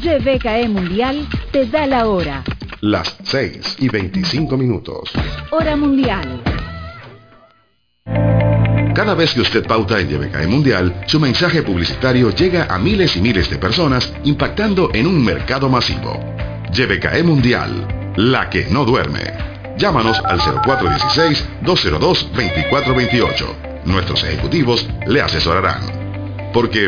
YBKE Mundial te da la hora. Las 6:25. Hora mundial. Cada vez que usted pauta en YBKE Mundial, su mensaje publicitario llega a miles y miles de personas, impactando en un mercado masivo. YBKE Mundial, la que no duerme. Llámanos al 0416-202-2428. Nuestros ejecutivos le asesorarán. Porque